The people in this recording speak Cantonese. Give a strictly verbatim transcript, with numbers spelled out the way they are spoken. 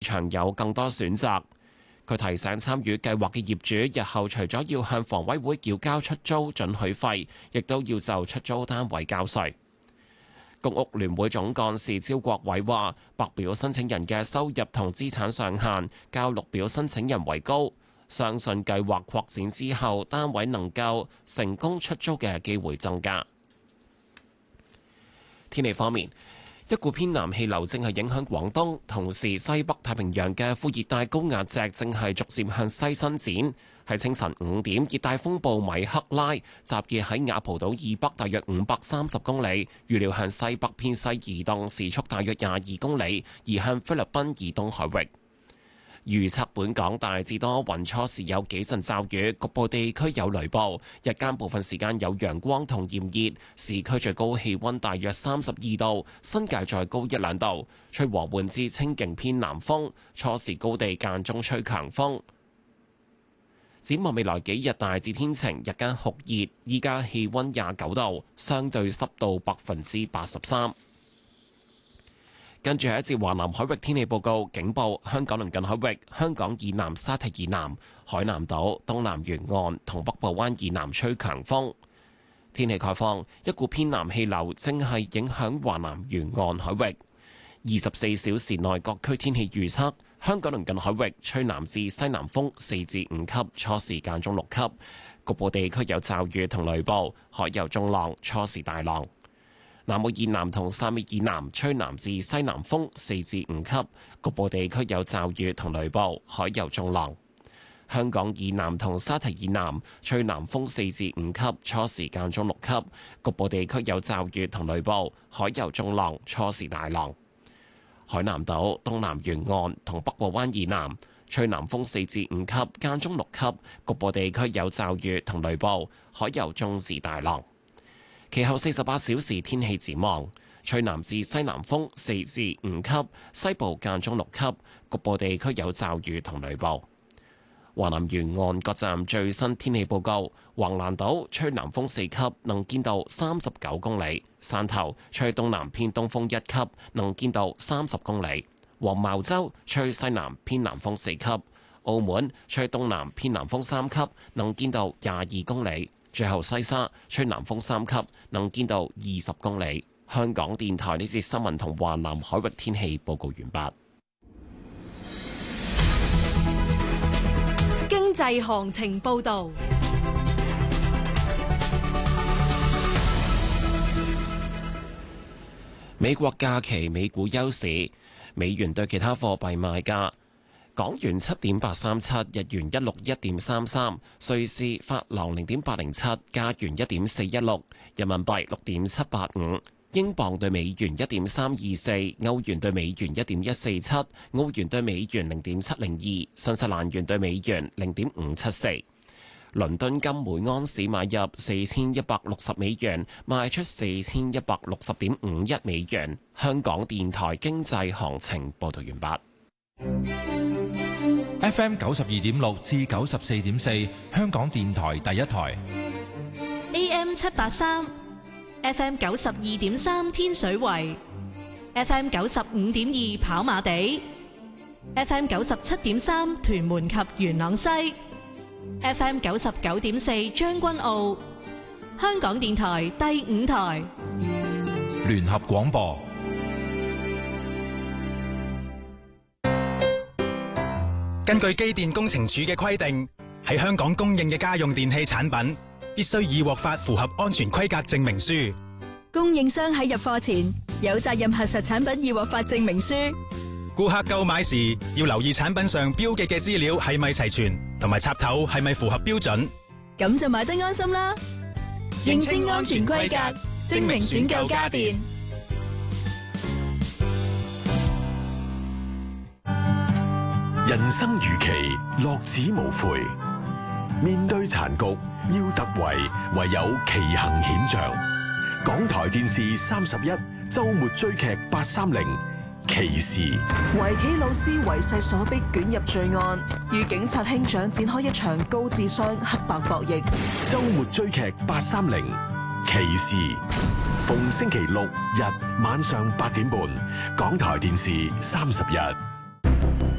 場有更多選擇。佢提醒參與計劃嘅業主，日後除咗要向房委會繳交出租准許費，亦都要就出租單位交稅。公屋聯會總幹事招國偉話：白表申請人嘅收入同資產上限較綠表申請人為高，相信計劃擴展之後，單位能夠成功出租嘅機會增加。天氣方面，一股偏南氣流正係影響廣東，同時西北太平洋嘅副熱帶高壓脊正係逐漸向西伸展。喺清晨五點，熱帶風暴米克拉集結喺雅蒲島以北大約五百三十公里，預料向西北偏西移動，時速大約廿二公里，移向菲律賓以東海域。預測本港大致多雲，初時有幾陣驟雨，局部地區有雷暴。日間部分時間有陽光同炎熱，市區最高氣溫大約三十二度，新界再高一兩度。吹和緩至清勁偏南風，初時高地間中吹強風。展望未來幾日大致天晴，日間酷熱，依家氣溫廿九度，相對濕度百分之八十三。跟住係一節華南海域天氣報告，警報香港鄰近海域、香港以南沙堤以南、海南島東南沿岸同北部灣以南吹強風。天氣概況，一股偏南氣流正係影響華南沿岸海域。二十四小時內各區天氣預測，香港鄰近海域吹南至西南風四至五級，初時間中六級，局部地區有驟雨同雷暴，海有中浪，初時大浪。南澳以南同汕尾以南吹南至西南風四至五級，局部地區有驟雨同雷暴，海有中浪。香港以南同沙堤以南吹南風四至五級，初時間中六級，局部地區有驟雨同雷暴，海有中浪，初時大浪。海南島東南沿岸同北部灣以南吹南風四至五級，間中六級，局部地區有驟雨同雷暴，海有中至大浪。其後四十八小時天氣展望，吹南至西南風四至五級，西部間中六級，局部地區有驟雨同雷暴。華南沿岸各站最新天氣報告：橫瀾島吹南風四級，能見度三十九公里；汕頭吹東南偏東風一級，能見度三十公里；黃茅洲吹西南偏南風四級；澳門吹東南偏南風三級，能見度廿二公里。最後西沙吹南風三級，能見度二十公里。香港電台呢節新聞同華南海域天氣報告完畢。 經濟行情報導。 美國假期美股休市，美元對其他貨幣賣價。港元七點八三七，日元一六一點三三，瑞士法郎零點八零七，加元一點四一六，人民幣六點七八五，英鎊對美元一點三二四，歐元對美元一點一四七，澳元對美元零點七零二，新西蘭元對美元零點五七四。倫敦金每安士買入四千一百六十美元，賣出四千一百六十點五一美元。香港電台經濟行情報道完畢。 F M 九十二點六至九十四點四，香港電台第一台。 A M 七八三，F M 九十二點三天水圍，F M 九十五點二跑馬地，F M 九十七點三屯門及元朗西，F M 九十九點四將軍澳。香港電台第五台聯合廣播。 根據機電工程署嘅規定，喺香港供應嘅家用電器產品必須已獲發符合安全規格證明書。 供應商喺入貨前有責任核實產品已獲發證明書。 顧客購買時要留意產品上標記嘅資料係咪齊全，同埋插頭係咪符合標準。 咁就買得安心啦。認清安全規格，證明選購家電。 人生如棋，樂此無悔。面對殘局，要突圍，唯有棋行險象。港台電視三十一周末追劇八三零棋士。 圍棋老師為勢所逼，捲入罪案，與警察兄長展開一場高智商黑白博弈。 周末追劇八三零棋士，逢星期六日晚上八點半，港台電視三十一。